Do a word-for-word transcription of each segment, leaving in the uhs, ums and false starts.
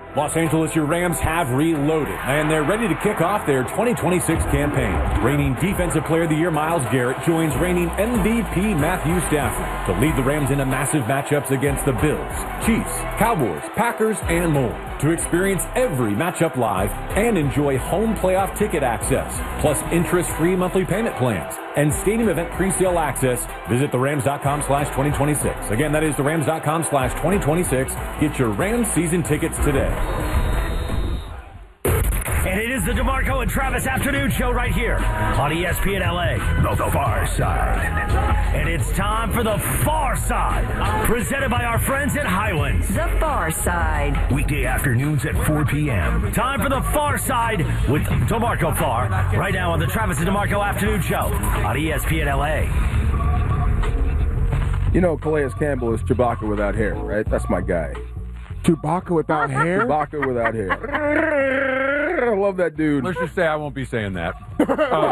Los Angeles, your Rams have reloaded, and they're ready to kick off their twenty twenty-six campaign. Reigning Defensive Player of the Year Myles Garrett joins reigning M V P Matthew Stafford to lead the Rams into massive matchups against the Bills, Chiefs, Cowboys, Packers, and more. To experience every matchup live and enjoy home playoff ticket access, plus interest-free monthly payment plans and stadium event pre-sale access, visit the rams dot com slash twenty twenty-six. Again, that is the rams dot com slash twenty twenty-six. Get your Rams season tickets today. And it is the DeMarco and Travis Afternoon Show right here on E S P N L A, the Far Side. And it's time for the Far Side, presented by our friends at Highlands. The Far Side. Weekday afternoons at four p.m. Time for the Far Side with DeMarco Far, right now on the Travis and DeMarco Afternoon Show on E S P N L A. You know, Calais Campbell is Chewbacca without hair, right? That's my guy. Chewbacca without hair? Chewbacca without hair. I love that dude. Let's just say I won't be saying that. Uh,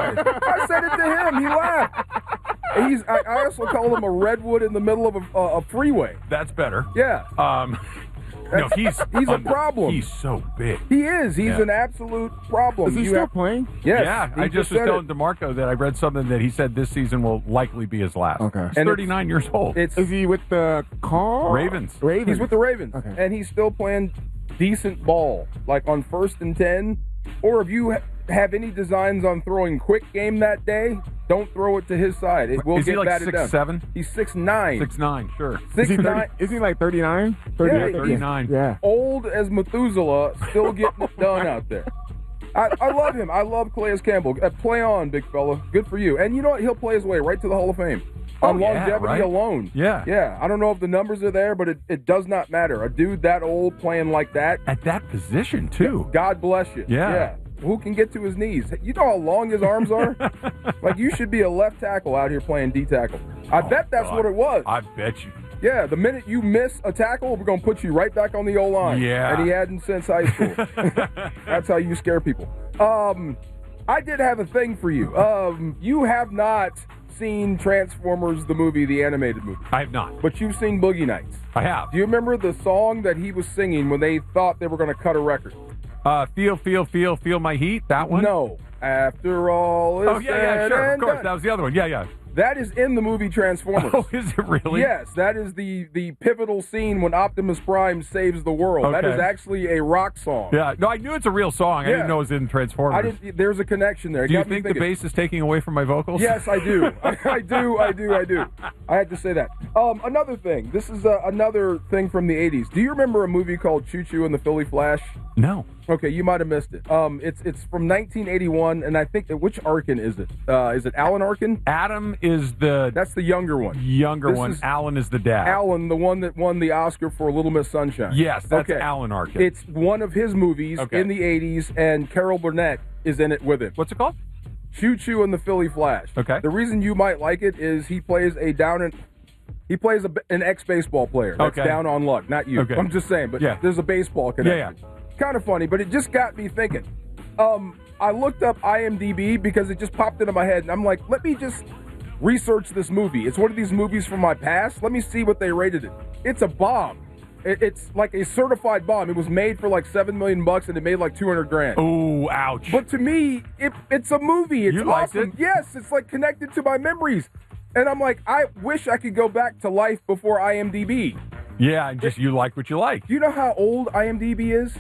I said it to him. He laughed. He's. I, I also call him a redwood in the middle of a, a freeway. That's better. Yeah. Um, no, he's he's a under, problem. He's so big. He is. He's yeah. an absolute problem. Is he you still have, playing? Yes. Yeah. He I just was said telling it. DeMarco that I read something that he said this season will likely be his last. Okay. He's And thirty-nine years old. It's Is he with the Carl? Ravens. Ravens. He's with the Ravens, Okay. and he's still playing decent ball, like on first and ten. Or if you ha- have any designs on throwing quick game that day, don't throw it to his side. It will Is get he like batted six down. seven? He's six nine. Six nine, sure. Is Six he, thirty, nine. is he like thirty-nine? Yeah, thirty-nine. Yeah. Old as Methuselah, still getting it done out there. I, I love him. I love Calais Campbell. Uh, play on, big fella. Good for you. And you know what? He'll play his way right to the Hall of Fame. Oh, On yeah, longevity right? alone. Yeah. Yeah. I don't know if the numbers are there, but it, it does not matter. A dude that old playing like that, At that position, too. God bless you. Yeah. Yeah. Who can get to his knees? You know how long his arms are? Like, you should be a left tackle out here playing D tackle. I Oh, bet that's God. what it was. I bet you. Yeah, the minute you miss a tackle, we're going to put you right back on the O-line. Yeah. And he hadn't since high school. That's how you scare people. Um, I did have a thing for you. Um, you have not seen Transformers, the movie, the animated movie, I have not. but you've seen Boogie Nights. I have. Do you remember the song that he was singing when they thought they were going to cut a record? Uh, feel, feel, feel, feel my heat. That one? No. After all is Oh, yeah, yeah, said sure. Of and course. done. That was the other one. Yeah, yeah. That is in the movie Transformers. Oh, is it really? Yes, that is the, the pivotal scene when Optimus Prime saves the world. That Okay. is actually a rock song. Yeah. No, I knew it's a real song. I Yeah. didn't know it was in Transformers. I didn't. There's a connection there. It Do you got me think the thinking. bass is taking away from my vocals? Yes, I do. I, I do. I do. I do. I had to say that. Um, another thing. This is uh, another thing from the eighties. Do you remember a movie called Choo Choo and the Philly Flash? No. Okay, you might have missed it. Um, it's it's from nineteen eighty-one, and I think which Arkin is it? Uh, is it Alan Arkin? Adam is the That's the younger one. younger this one. is Alan is the dad. Alan, the one that won the Oscar for Little Miss Sunshine. Yes, that's okay. Alan Arkin. It's one of his movies Okay. in the eighties, and Carol Burnett is in it with him. What's it called? Choo Choo and the Philly Flash. Okay. The reason you might like it is he plays a down and he plays a, an ex-baseball player that's Okay. down on luck. Not you. Okay. I'm just saying, but Yeah. there's a baseball connection. Yeah, Kind of funny, but it just got me thinking. Um, I looked up I M D B because it just popped into my head, and I'm like, let me just research this movie. It's one of these movies from my past. Let me see what they rated it. It's a bomb. It, it's like a certified bomb. It was made for like seven million bucks, and it made like two hundred grand. Oh, ouch. But to me, it, it's a movie. It's You liked awesome. it? Yes, it's like connected to my memories. And I'm like, I wish I could go back to life before I M D B. yeah, and just you like what you like. Do you know how old I M D B is?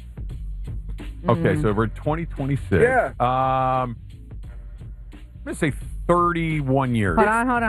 Okay, so we're twenty twenty-six. Yeah. Um, I'm going to say thirty-one years. Hold on, hold on.